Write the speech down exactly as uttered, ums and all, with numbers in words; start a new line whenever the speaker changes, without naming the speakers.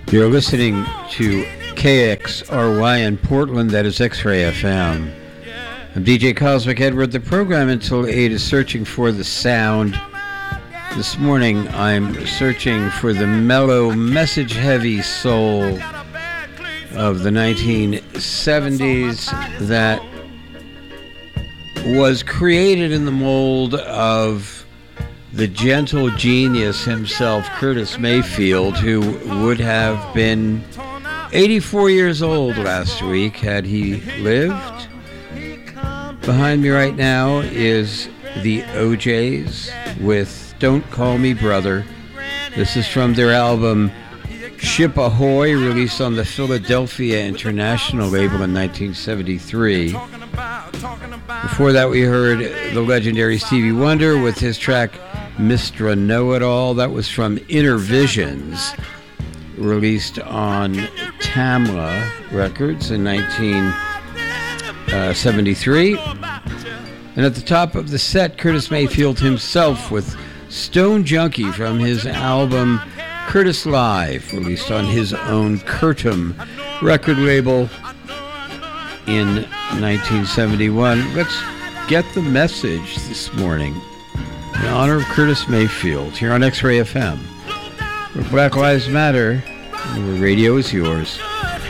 You're listening to K X R Y in Portland, that is X-Ray F M. I'm D J Cosmic Edward. The program until eight is searching for the sound. This morning I'm searching for the mellow, message-heavy soul of the nineteen seventies that was created in the mold of the gentle genius himself, Curtis Mayfield, who would have been eighty-four years old last week had he lived. Behind me right now is the O Js with Don't Call Me Brother. This is from their album Ship Ahoy, released on the Philadelphia International label in nineteen seventy-three. Before that, we heard the legendary Stevie Wonder with his track Mister Know-It-All. That was from Inner Visions, released on Tamla Records in nineteen seventy-three. And at the top of the set, Curtis Mayfield himself with Stone Junkie from his album Curtis Live, released on his own Curtum record label in nineteen seventy-one. Let's get the message this morning in honor of Curtis Mayfield here on X-Ray F M, where Black Lives Matter and where radio is yours.